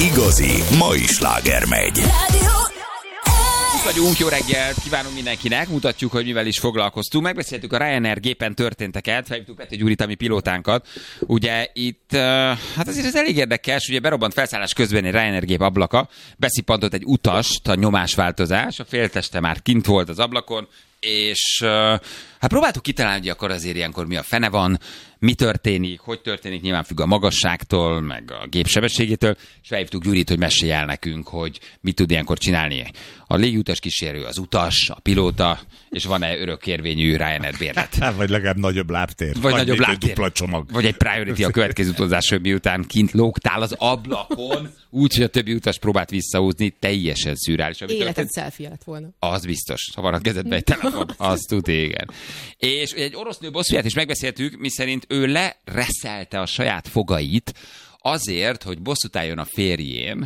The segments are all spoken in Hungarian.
igazi mai sláger megy. Vagyunk, jó reggelt kívánunk mindenkinek, mutatjuk, hogy mivel is foglalkoztunk. Megbeszéltük a Ryanair gépen történteket, felhívtuk Pető Gyurit, a mi pilótánkat. Ugye itt, hát azért ez elég érdekes, ugye berobbant felszállás közben egy Ryanair gép ablaka, beszippantott egy utast a nyomásváltozás, a félteste már kint volt az ablakon, és hát próbáltuk kitalálni, hogy akkor azért ilyenkor mi a fene van, mi történik, hogy történik, nyilván függ a magasságtól, meg a gép sebességétől, és felhívtuk Gyurit, hogy mesélj el nekünk, hogy mit tud ilyenkor csinálni a légiutas kísérő, az utas, a pilóta, és van-e örökkérvényű Ryanair bérlet. Vagy legalább nagyobb lábtér. Vagy nagyobb lábtér. Dupla csomag. Vagy egy priority a következő utazásra, miután kint lógtál az ablakon, úgy, hogy a többi utas próbált visszahúzni, teljesen szürreális. Életed selfie lett volna. Az biztos. Ha van a kezedben egy telefon, az tud, igen. És egy orosz nő bosszúját is megbeszéltük, miszerint ő lereszelte a saját fogait azért, hogy bosszút álljon a férjén.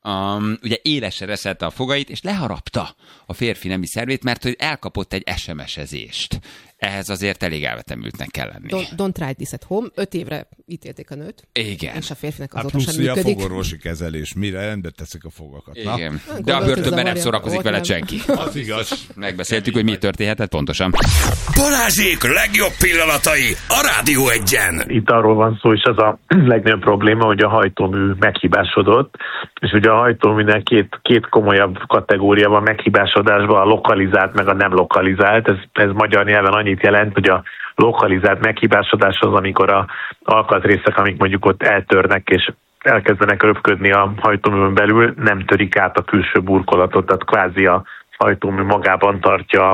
Ugye élesen reszelte a fogait, és leharapta a férfi nemi szervét, mert hogy elkapott egy SMS-ezést. Ehhez azért elég elvetemültnek kell lenni. Don't try this at home. 5 évre ítélték a nőt. Igen. És a férfinek Hát azóta sem működik. a fogorvosi kezelés, mire rendbe teszik a fogakat. Igen. De a börtönben nem szórakozik vele senki. Az igaz. Megbeszéltük, hogy mi történhetett pontosan. Balázsék legjobb pillanatai a Rádió 1-en. Itt arról van szó, és az a legnagyobb probléma, hogy a hajtómű meghibásodott, és ugye a hajtóműnek két komolyabb kategória van meghibásodásban, a lokalizált meg a nem lokalizált. Ez magyar nyelven annyit jelent, hogy a lokalizált meghibásodás az, amikor a alkatrészek, amik mondjuk ott eltörnek és elkezdenek röpködni a hajtóművön belül, nem törik át a külső burkolatot, tehát kvázi a hajtómű magában tartja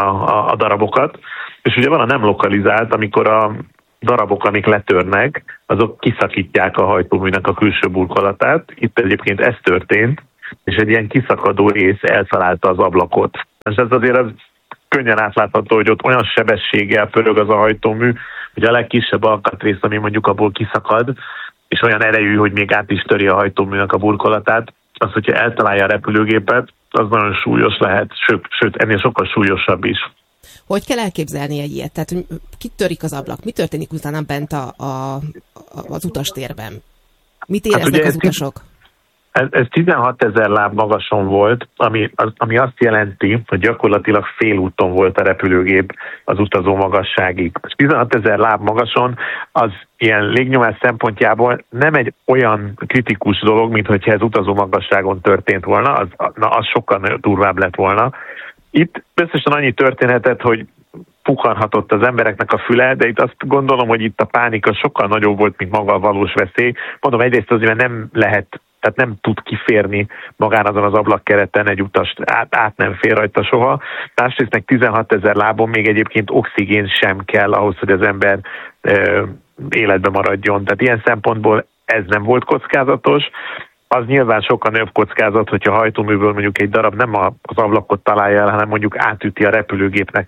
a darabokat. És ugye van a nem lokalizált, amikor a darabok, amik letörnek, azok kiszakítják a hajtóműnek a külső burkolatát. Itt egyébként ez történt, és egy ilyen kiszakadó rész eltalálta az ablakot. És ez azért az könnyen átlátható, hogy ott olyan sebességgel pörög az a hajtómű, hogy a legkisebb alkatrész, ami mondjuk abból kiszakad, és olyan erejű, hogy még át is töri a hajtóműnek a burkolatát, az, hogyha eltalálja a repülőgépet, az nagyon súlyos lehet, sőt, ennél sokkal súlyosabb is. Hogy kell elképzelni egy ilyet? Tehát, hogy kitörik az ablak? Mi történik utána bent az utastérben? Mit éreznek az utasok? Ez 16 000 láb magason volt, ami azt jelenti, hogy gyakorlatilag félúton volt a repülőgép az utazó magasságig. 16 000 láb magason az ilyen légnyomás szempontjából nem egy olyan kritikus dolog, mint hogyha ez utazó magasságon történt volna, az sokkal durvább lett volna. Itt biztosan annyi történhetett, hogy pukkanhatott az embereknek a füle, de itt azt gondolom, hogy itt a pánika sokkal nagyobb volt, mint maga a valós veszély. Mondom, egyrészt azért nem lehet, tehát nem tud kiférni magán azon az ablakkereten egy utast, át nem fér rajta soha. Másrészt meg 16 000 lábon még egyébként oxigén sem kell ahhoz, hogy az ember életbe maradjon. Tehát ilyen szempontból ez nem volt kockázatos. Az nyilván sokkal nagyobb kockázat, hogyha a hajtóműből mondjuk egy darab nem az ablakot találja el, hanem mondjuk átüti a repülőgépnek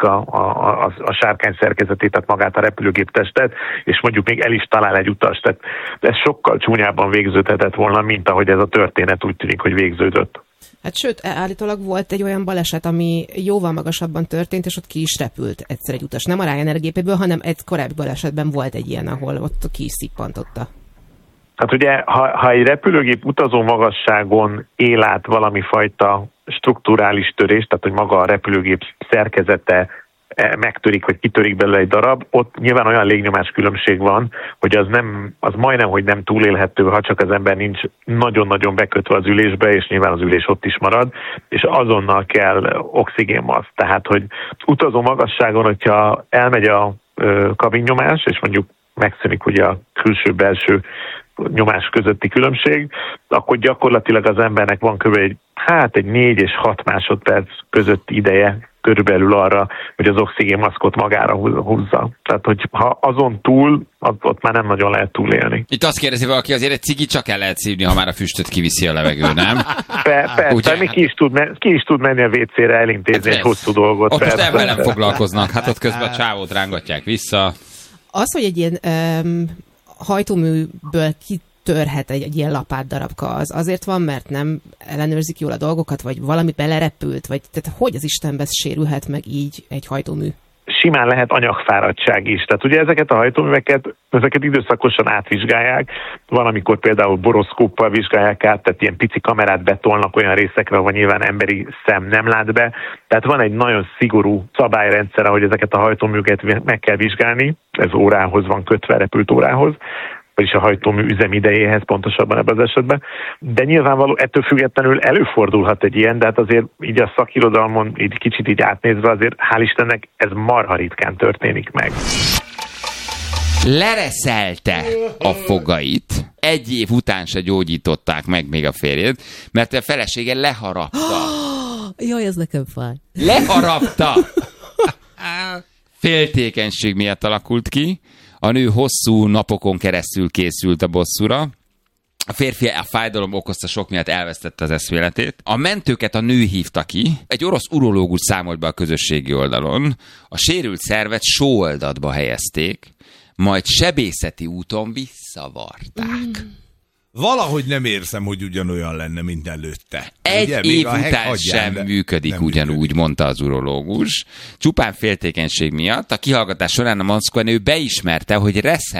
a sárkány szerkezetét, tehát magát a repülőgép testet, és mondjuk még el is talál egy utast. Tehát ez sokkal csúnyábban végződhetett volna, mint ahogy ez a történet úgy tűnik, hogy végződött. Hát sőt, állítólag volt egy olyan baleset, ami jóval magasabban történt, és ott ki is repült egyszer egy utas. Nem a Ryanair gépéből, hanem egy korábbi balesetben volt egy ilyen, ahol ott ki is szippantotta. Hát ugye, ha egy repülőgép utazó magasságon él át valami fajta strukturális törés, tehát hogy maga a repülőgép szerkezete megtörik, vagy kitörik belőle egy darab, ott nyilván olyan légnyomás különbség van, hogy az majdnem, hogy nem túlélhető, ha csak az ember nincs nagyon-nagyon bekötve az ülésbe, és nyilván az ülés ott is marad, és azonnal kell oxigénmaszk. Tehát, hogy utazó magasságon, hogyha elmegy a kabinnyomás, és mondjuk megszűnik ugye a külső-belső nyomás közötti különbség, akkor gyakorlatilag az embernek van kb. Egy 4 és 6 másodperc közötti ideje körülbelül arra, hogy az oxigénmaszkot magára húzza. Tehát, hogy ha azon túl, ott már nem nagyon lehet túlélni. Itt azt kérdezi valaki, azért egy cigi csak el lehet szívni, ha már a füstöt kiviszi a levegő, nem? Persze, még ki is tud menni a WC-re elintézni egy hosszú dolgot. Ott most ebben nem foglalkoznak, hát ott közben a csávót rángatják vissza. Az, hogy egy ilyen hajtóműből kitörhet egy ilyen lapátdarabka, az azért van, mert nem ellenőrzik jól a dolgokat, vagy valami belerepült, vagy tehát hogy az Istenbe sérülhet meg így egy hajtómű? simán lehet anyagfáradtság is. Tehát ugye ezeket a hajtóműveket időszakosan átvizsgálják. Van, amikor például boroszkóppal vizsgálják át, tehát ilyen pici kamerát betolnak olyan részekre, ahol nyilván emberi szem nem lát be. Tehát van egy nagyon szigorú szabályrendszer, ahogy ezeket a hajtóműveket meg kell vizsgálni. Ez órához van kötve, repült órához, vagyis a hajtómű üzemidejéhez pontosabban ebben az esetben. De nyilvánvaló ettől függetlenül előfordulhat egy ilyen, de hát azért így a szakirodalmon így kicsit így átnézve azért hál' Istennek ez marha ritkán történik meg. Lereszelte a fogait. 1 év után se gyógyították meg még a férjét, mert a felesége leharapta. Jaj, ez nekem fáj. Leharapta! Féltékenység miatt alakult ki. A nő hosszú napokon keresztül készült a bosszúra. A férfi a fájdalom okozta sok miatt elvesztette az eszméletét. A mentőket a nő hívta ki. Egy orosz urológus számolt be a közösségi oldalon. A sérült szervet sóoldatba helyezték, majd sebészeti úton visszavarták. Valahogy nem érzem, hogy ugyanolyan lenne, mint előtte. 1 Ugye, év után sem működik nem ugyanúgy, működik. Mondta az urológus. Csupán féltékenység miatt a kihallgatás során a Moszkva nő beismerte, hogy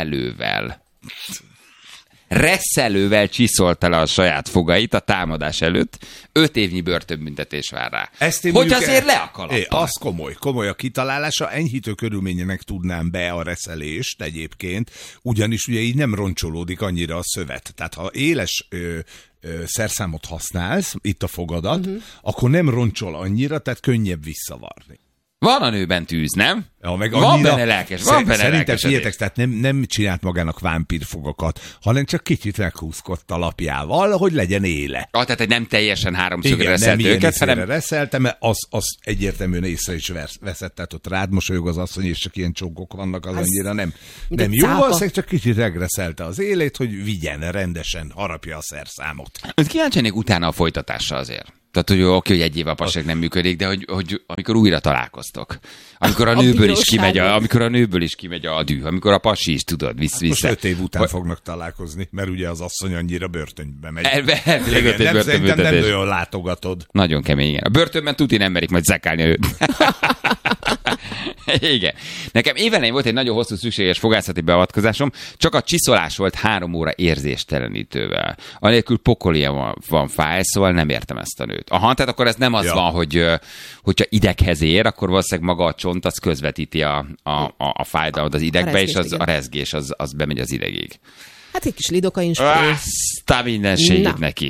reszelővel csiszolta le a saját fogait a támadás előtt. 5 évnyi börtönbüntetés vár rá. Hogy azért le a kalappal. Az komoly a kitalálása. Enyhítő körülményének tudnám be a reszelést egyébként, ugyanis ugye így nem roncsolódik annyira a szövet. Tehát ha éles szerszámot használsz, itt a fogadat, akkor nem roncsol annyira, tehát könnyebb visszavarni. Van a nőben tűz, nem? Ja, meg van annyira, benne lelkes, van benne szerintem lelkes. figyeljetek, tehát nem csinált magának vámpírfogakat, hanem csak kicsit meghúzkodta a lapjával, hogy legyen éle. Tehát egy nem teljesen háromszögre reszelt őket, hanem reszelte, mert az egyértelműen észre is veszett, tehát ott rád mosolyog az asszony, és csak ilyen csókok vannak, az annyira nem jó, valószínűleg csak kicsit regreszelte az élét, hogy vigyen rendesen, harapja a szerszámot. Kíváncsi utána a folytatásra azért. Tehát, hogy oké, hogy 1 év a passág nem működik, de hogy amikor újra találkoztok. Amikor a nőből is kimegy a düh, amikor a pasi is tudod, vissza. Most 5 év után fognak találkozni, mert ugye az asszony annyira börtönbe megy. Szerintem nem nagyon látogatod. Nagyon kemény, igen. A börtönben tuti nem merik majd zekálni őt. Igen. Nekem évelején volt egy nagyon hosszú szükséges fogászati beavatkozásom, csak a csiszolás volt 3 óra érzéstelenítővel. Anélkül pokolia van fáj, szóval nem értem ezt a nőt. Aha, tehát akkor ez nem az van, hogyha ideghez ér, akkor valószínűleg maga a csont az közvetíti a fájdalmat az idegbe, és a rezgés az bemegy az idegig. Hát egy kis lidokain spré. Aztán minden segít neki.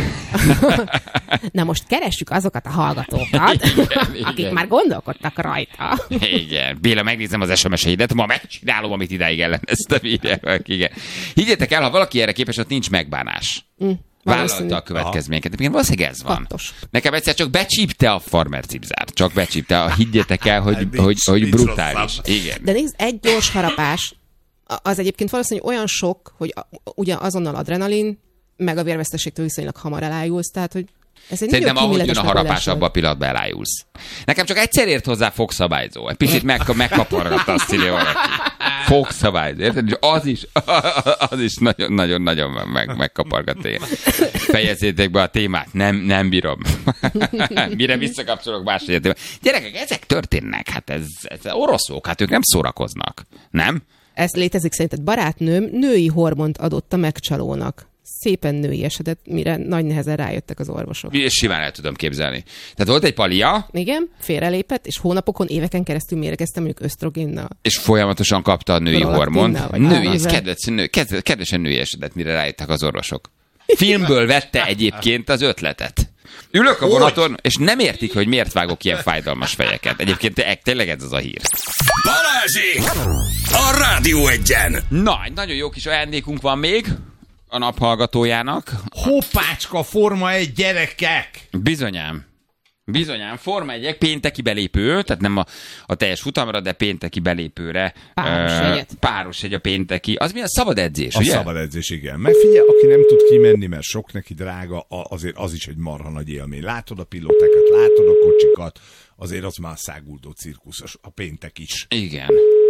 Na most keressük azokat a hallgatókat, akik már gondolkodtak rajta. Igen. Béla, megnézem az SMS-eidet, ma megcsinálom, amit idáig elleneztem. Igen. Higgyétek el, ha valaki erre képes, ott nincs megbánás. Vállalta a következményeket. Igen, valószínűleg ez van. Fattos. Nekem egyszer csak becsípte a farmer cipzárt. Csak becsípte. Higgyétek el, hogy brutális. Igen. De nézd, egy gyors harapás, az egyébként valószínűleg olyan sok, hogy ugye azonnal adrenalin, meg a vérveszteségtől viszonylag hamar elájulsz, tehát hogy ez egy szerintem ahogy jön a harapás, abban a pillanatban elájulsz. Nekem csak egyszer ért hozzá fogszabályzó. Egy picit megkapargatta azt ide valaki. Fogszabályzó, érted? És az is nagyon-nagyon megkapargat téged. Fejezzétek be a témát, nem bírom. Mire visszakapcsolok más témát. Gyerekek, ezek történnek, hát ez oroszok, hát ők nem szórakoznak, nem? Ez létezik szerinted. Barátnőm női hormont adott a megcsalónak. Szépen női esetet, mire nagy nehezen rájöttek az orvosok. És simán el tudom képzelni. Tehát volt egy palia. Igen, félrelépett, és hónapokon, éveken keresztül mérgeztem mondjuk ösztrogénnal. És folyamatosan kapta a női hormont. Kedvesen női esetet, mire rájöttek az orvosok. Filmből vette egyébként az ötletet. Ülök a vonaton, és nem értik, hogy miért vágok ilyen fájdalmas fejeket. Egyébként tényleg ez az a hír. Balázsék! A Rádió Egyen! Na, egy nagyon jó kis ajándékunk van még a naphallgatójának. Hoppácska Forma 1, gyerekek! Bizonyám, Forma 1 pénteki belépő, tehát nem a teljes futamra, de pénteki belépőre. Páros egy a pénteki. Az milyen szabad edzés, ugye? Szabad edzés, igen. Mert figyelj, aki nem tud kimenni, mert sok neki drága, azért az is egy marha nagy élmény. Látod a pilótákat, látod a kocsikat, azért az már száguldó cirkusz, a péntek is. Igen.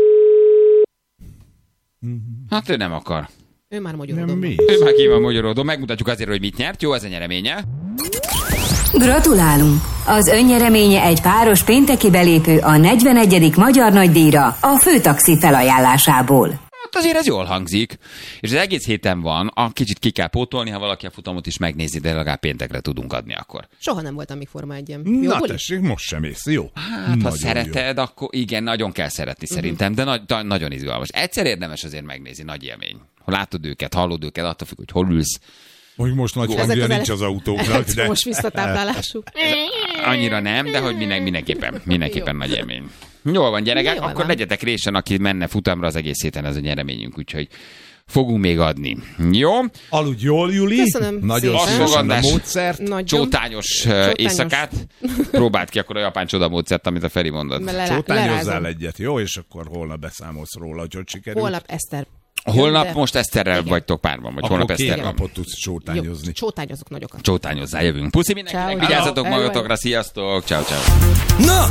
Hát ő nem akar. Ő már magyarodó. Ő már ki van magyarodó. Megmutatjuk azért, hogy mit nyert. Jó, ez a nyereménye. Gratulálunk! Az önnyereménye egy páros pénteki belépő a 41. Magyar Nagydíjra a Főtaxi felajánlásából. Hát azért ez jól hangzik. És az egész héten van, kicsit ki kell pótolni, ha valaki a futamot is megnézi, de legalább péntekre tudunk adni akkor. Soha nem voltam még Forma 1-en. Na tessék, most sem ész, jó? Hát, ha nagyon szereted, jó. akkor igen, nagyon kell szeretni szerintem, de nagyon izgalmas. Egyszer érdemes azért megnézni, nagy élmény. Ha látod őket, hallod őket, attól függ, hogy hol ülsz. Hogy most nagy hangja nincs az autóknak, de... Most visszatáplálásuk. Annyira nem, de hogy mindenképpen nagy élmény. Jól van, gyerekek, Jól akkor van. legyetek résen, aki menne futamra az egész héten, ez a nyereményünk, úgyhogy fogunk még adni. Jó? Aludj jól, Juli. Köszönöm Nagyon szépen. szívesen a Fogadás. módszert. Nagyon. Csótányos éjszakát. Próbáld ki akkor a japán csodamódszert, amit a Feri mondott. Csótányozzál Lerázom. egyet, jó? És akkor holnap beszámolsz róla, hogy sikerült. Holnap Eszter. Holnap De- most Eszterrel Igen. vagytok párban, vagy Akkor holnap 2 Eszter van. napot tudsz csótányozni. Jó, csótányozok nagyokat. Csótányozzál, jövünk. Puszi mindenkinek, Ciao. vigyázzatok Hello. magatokra, sziasztok, ciao. Na,